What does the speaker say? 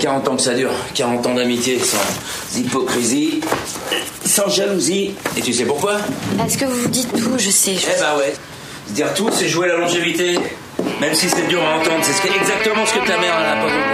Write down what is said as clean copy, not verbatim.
40 ans que ça dure. 40 ans d'amitié, sans hypocrisie, sans jalousie. Et tu sais pourquoi? Est-ce que vous dites tout? Je sais. Eh bah ouais. Se dire tout, c'est jouer la longévité. Même si c'est dur à entendre, c'est exactement ce que ta mère n'a pas compris.